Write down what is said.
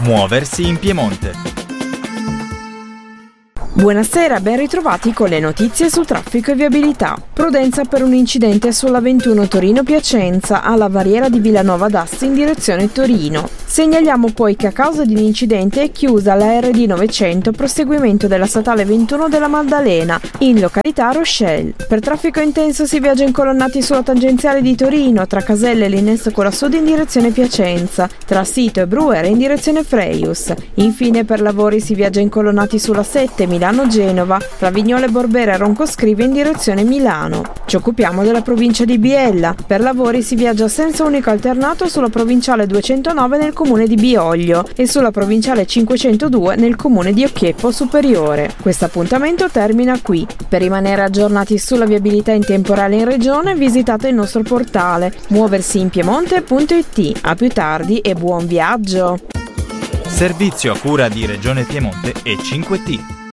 Muoversi in Piemonte. Buonasera, ben ritrovati con le notizie su traffico e viabilità. Prudenza per un incidente sulla 21 Torino-Piacenza alla barriera di Villanova d'Asti in direzione Torino. Segnaliamo poi che a causa di un incidente è chiusa la RD 900 proseguimento della statale 21 della Maddalena in località Rochelle. Per traffico intenso si viaggia incolonnati sulla tangenziale di Torino tra Caselle e Linnesto Cola Sud in direzione Piacenza, tra Sito e Brughere in direzione Freius. Infine per lavori si viaggia incolonnati sulla 7 Milano-Genova, tra Vignole Borbera e Roncoscrive in direzione Milano. Ci occupiamo della provincia di Biella. Per lavori si viaggia a senso unico alternato sulla provinciale 209 nel comune di Bioglio e sulla provinciale 502 nel comune di Occhieppo Superiore. Questo appuntamento termina qui. Per rimanere aggiornati sulla viabilità in tempo reale in regione visitate il nostro portale muoversiinpiemonte.it. A più tardi e buon viaggio! Servizio a cura di Regione Piemonte e 5T.